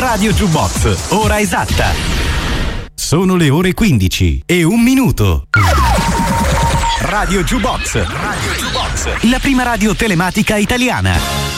Radio Jukebox, ora esatta. Sono le ore 15 e 1 minuto. Radio Jukebox, la prima radio telematica italiana.